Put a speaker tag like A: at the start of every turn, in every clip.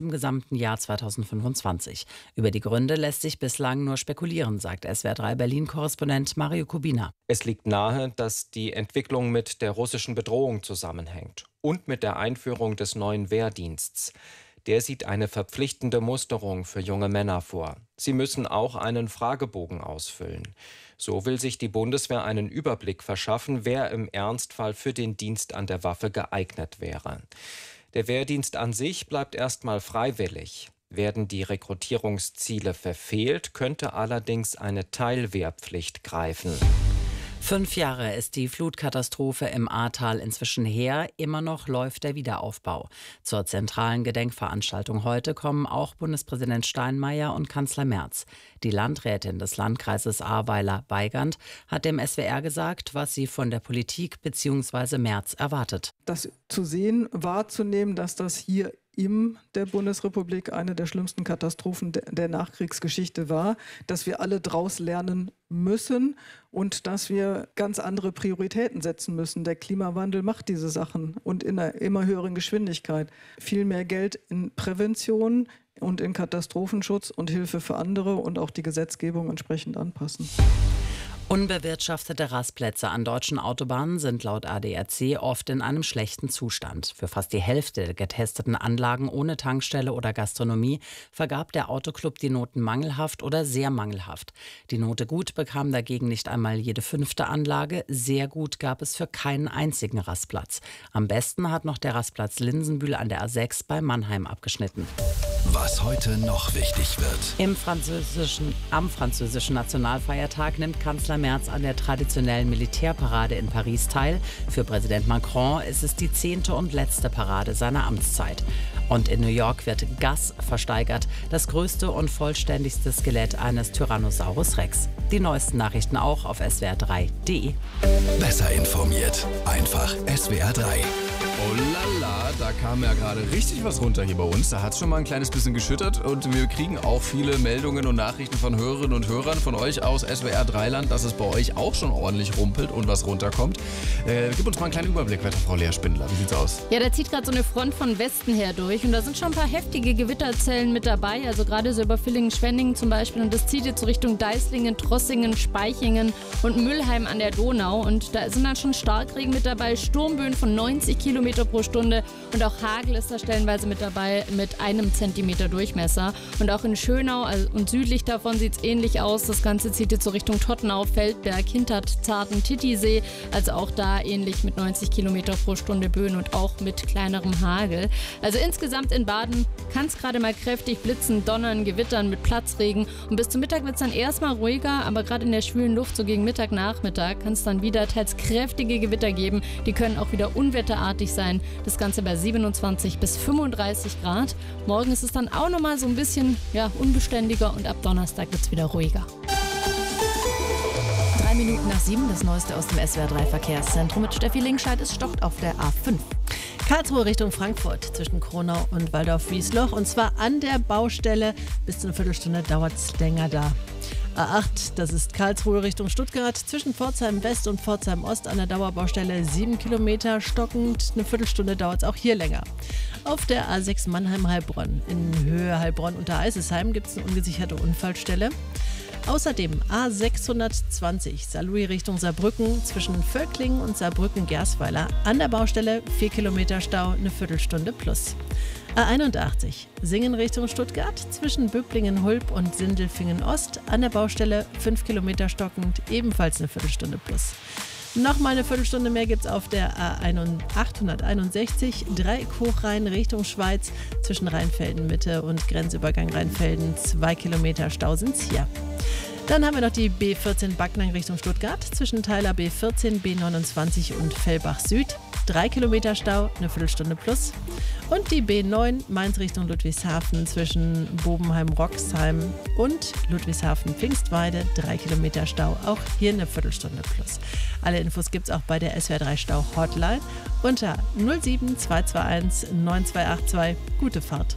A: im gesamten Jahr 2025. Über die Gründe lässt sich bislang nur spekulieren, sagt SWR3 Berlin-Korrespondent Mario Kubina.
B: Es liegt nahe, dass die Entwicklung mit der russischen Bedrohung zusammenhängt und mit der Einführung des neuen Wehrdiensts. Der sieht eine verpflichtende Musterung für junge Männer vor. Sie müssen auch einen Fragebogen ausfüllen. So will sich die Bundeswehr einen Überblick verschaffen, wer im Ernstfall für den Dienst an der Waffe geeignet wäre. Der Wehrdienst an sich bleibt erstmal freiwillig. Werden die Rekrutierungsziele verfehlt, könnte allerdings eine Teilwehrpflicht greifen.
A: 5 Jahre ist die Flutkatastrophe im Ahrtal inzwischen her. Immer noch läuft der Wiederaufbau. Zur zentralen Gedenkveranstaltung heute kommen auch Bundespräsident Steinmeier und Kanzler Merz. Die Landrätin des Landkreises Ahrweiler, Weigand, hat dem SWR gesagt, was sie von der Politik bzw. Merz erwartet.
C: Das zu sehen, wahrzunehmen, dass das hier in der Bundesrepublik eine der schlimmsten Katastrophen der Nachkriegsgeschichte war, dass wir alle draus lernen müssen und dass wir ganz andere Prioritäten setzen müssen. Der Klimawandel macht diese Sachen und in einer immer höheren Geschwindigkeit. Viel mehr Geld in Prävention und in Katastrophenschutz und Hilfe für andere und auch die Gesetzgebung entsprechend anpassen.
A: Unbewirtschaftete Rastplätze an deutschen Autobahnen sind laut ADAC oft in einem schlechten Zustand. Für fast die Hälfte der getesteten Anlagen ohne Tankstelle oder Gastronomie vergab der Autoclub die Noten mangelhaft oder sehr mangelhaft. Die Note gut bekam dagegen nicht einmal jede 5. Anlage. Sehr gut gab es für keinen einzigen Rastplatz. Am besten hat noch der Rastplatz Linsenbühl an der A6 bei Mannheim abgeschnitten.
D: Was heute noch wichtig wird.
A: Am französischen Nationalfeiertag nimmt Kanzler Merz an der traditionellen Militärparade in Paris teil. Für Präsident Macron ist es die 10. und letzte Parade seiner Amtszeit. Und in New York wird Gus versteigert, das größte und vollständigste Skelett eines Tyrannosaurus Rex. Die neuesten Nachrichten auch auf swr3.de.
D: Besser informiert. Einfach SWR3.
E: Oh lala, da kam ja gerade richtig was runter hier bei uns. Da hat es schon mal ein kleines bisschen geschüttert und wir kriegen auch viele Meldungen und Nachrichten von Hörerinnen und Hörern von euch aus SWR3-Land, dass es bei euch auch schon ordentlich rumpelt und was runterkommt. Gib uns mal einen kleinen Überblick, Wetterfrau Lea Spindler. Wie sieht's aus?
F: Ja, da zieht gerade so eine Front von Westen her durch und da sind schon ein paar heftige Gewitterzellen mit dabei. Also gerade so über Villingen-Schwenningen zum Beispiel und das zieht jetzt so Richtung Deislingen, Trossingen, Spaichingen und Mülheim an der Donau und da sind dann schon Starkregen mit dabei, Sturmböen von 90 Kilometer pro Stunde und auch Hagel ist da stellenweise mit dabei mit 1 Zentimeter Durchmesser. Und auch in Schönau und südlich davon sieht es ähnlich aus. Das Ganze zieht jetzt so Richtung Tottenau, Feldberg, Hinterzarten, Titisee. Also auch da ähnlich mit 90 Kilometer pro Stunde Böen und auch mit kleinerem Hagel. Also insgesamt in Baden kann es gerade mal kräftig blitzen, donnern, gewittern mit Platzregen. Und bis zum Mittag wird es dann erstmal ruhiger, aber gerade in der schwülen Luft so gegen Mittag, Nachmittag kann es dann wieder teils kräftige Gewitter geben. Die können auch wieder unwetterartig sein. Das Ganze bei 27 bis 35 Grad. Morgen ist es dann auch nochmal so ein bisschen unbeständiger und ab Donnerstag wird es wieder ruhiger.
G: 3 Minuten nach 7, das Neueste aus dem SWR3 Verkehrszentrum mit Steffi Linkscheid. Es stockt auf der A5. Karlsruhe Richtung Frankfurt zwischen Kronau und Waldorf-Wiesloch und zwar an der Baustelle. Bis zu einer Viertelstunde dauert es länger da. A8, das ist Karlsruhe Richtung Stuttgart, zwischen Pforzheim West und Pforzheim Ost an der Dauerbaustelle 7 Kilometer stockend. Eine Viertelstunde dauert es auch hier länger. Auf der A6 Mannheim-Heilbronn in Höhe Heilbronn unter Eisesheim gibt es eine ungesicherte Unfallstelle. Außerdem A620 Saarlouis Richtung Saarbrücken zwischen Völklingen und Saarbrücken-Gersweiler an der Baustelle 4 Kilometer Stau, eine Viertelstunde plus. A81 Singen Richtung Stuttgart zwischen Böblingen-Hulb und Sindelfingen-Ost an der Baustelle 5 Kilometer stockend, ebenfalls eine Viertelstunde plus. Nochmal eine Viertelstunde mehr gibt es auf der A861 Dreieck Hochrhein Richtung Schweiz zwischen Rheinfelden Mitte und Grenzübergang Rheinfelden. 2 Kilometer Stau sind's hier. Dann haben wir noch die B14 Backnang Richtung Stuttgart zwischen Teiler B14, B29 und Fellbach Süd. 3 Kilometer Stau, eine Viertelstunde plus. Und die B9 Mainz Richtung Ludwigshafen zwischen Bobenheim-Roxheim und Ludwigshafen-Pfingstweide. 3 Kilometer Stau, auch hier eine Viertelstunde plus. Alle Infos gibt es auch bei der SWR3 Stau Hotline unter 07221 9282. Gute Fahrt.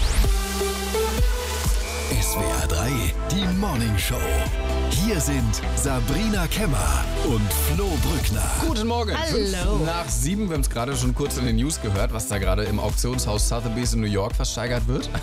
D: SWR3, die Morning Show. Hier sind Sabrina Kemmer und Flo Brückner.
E: Guten Morgen.
F: Hallo.
E: 5 nach 7. Wir haben es gerade schon kurz in den News gehört, was da gerade im Auktionshaus Sotheby's in New York versteigert wird.